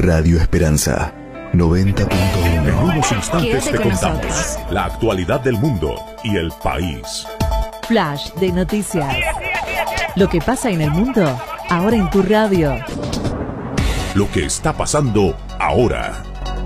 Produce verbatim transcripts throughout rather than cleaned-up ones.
Radio Esperanza noventa punto uno. En unos instantes Quédate te con contamos nosotros. la actualidad del mundo y el país. Flash de noticias. Lo que pasa en el mundo, ahora en tu radio. Lo que está pasando ahora.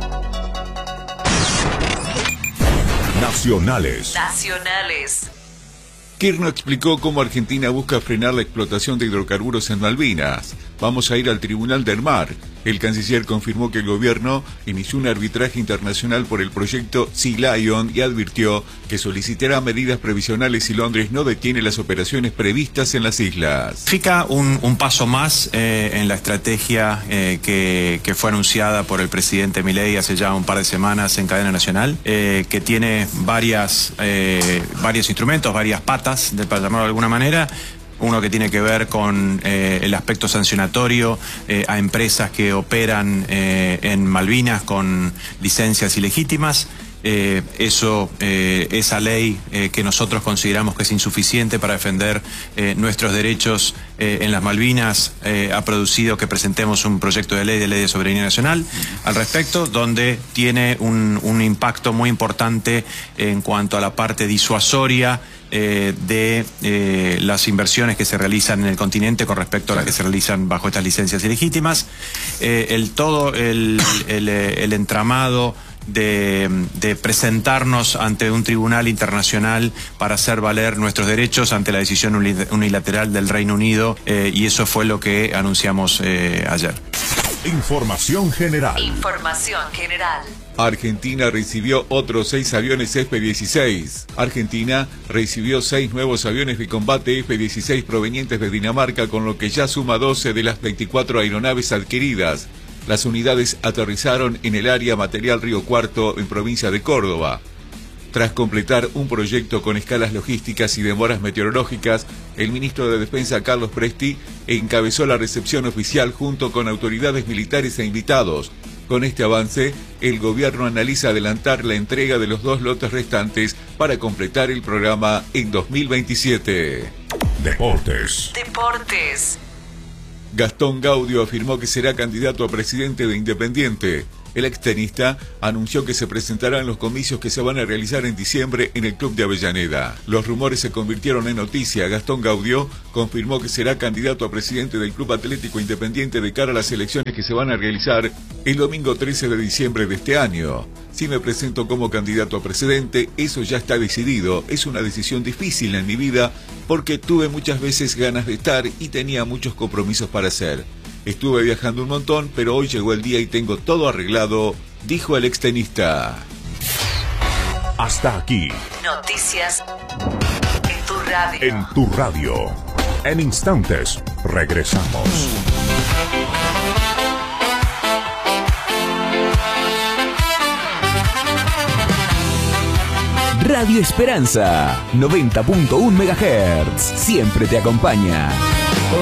Nacionales. Nacionales. Kirchner explicó cómo Argentina busca frenar la explotación de hidrocarburos en Malvinas. Vamos a ir al Tribunal del Mar. El canciller confirmó que el gobierno inició un arbitraje internacional por el proyecto Sea Lion y advirtió que solicitará medidas previsionales si Londres no detiene las operaciones previstas en las islas. Significa un, un paso más eh, en la estrategia eh, que, que fue anunciada por el presidente Milei hace ya un par de semanas en cadena nacional, eh, que tiene varias, eh, varios instrumentos, varias patas, de, para llamarlo de alguna manera. Uno que tiene que ver con eh, el aspecto sancionatorio eh, a empresas que operan eh, en Malvinas con licencias ilegítimas. Eh, eso, eh, esa ley eh, que nosotros consideramos que es insuficiente para defender eh, nuestros derechos eh, en las Malvinas, eh, ha producido que presentemos un proyecto de ley de ley de soberanía nacional al respecto, donde tiene un, un impacto muy importante en cuanto a la parte disuasoria Eh, de eh, las inversiones que se realizan en el continente con respecto a las que se realizan bajo estas licencias ilegítimas. Eh, el todo el, el, el entramado de, de presentarnos ante un tribunal internacional para hacer valer nuestros derechos ante la decisión unilateral del Reino Unido, eh, y eso fue lo que anunciamos eh, ayer. Información general. Información general. Argentina recibió otros seis aviones F dieciséis. Argentina recibió seis nuevos aviones de combate F dieciséis provenientes de Dinamarca, con lo que ya suma doce de las veinticuatro aeronaves adquiridas. Las unidades aterrizaron en el área Material Río Cuarto, en provincia de Córdoba. Tras completar un proyecto con escalas logísticas y demoras meteorológicas, el ministro de Defensa, Carlos Presti, encabezó la recepción oficial junto con autoridades militares e invitados. Con este avance, el gobierno analiza adelantar la entrega de los dos lotes restantes para completar el programa en dos mil veintisiete. Deportes. Deportes. Gastón Gaudio afirmó que será candidato a presidente de Independiente. El extenista anunció que se presentará en los comicios que se van a realizar en diciembre en el club de Avellaneda. Los rumores se convirtieron en noticia. Gastón Gaudio confirmó que será candidato a presidente del Club Atlético Independiente de cara a las elecciones que se van a realizar el domingo trece de diciembre de este año. Si me presento como candidato a presidente, eso ya está decidido. Es una decisión difícil en mi vida porque tuve muchas veces ganas de estar y tenía muchos compromisos para hacer. Estuve viajando un montón, pero hoy llegó el día y tengo todo arreglado, dijo el extenista. Hasta aquí. Noticias en tu radio. En tu radio. En instantes, regresamos. Radio Esperanza noventa punto uno megahertz. Siempre te acompaña.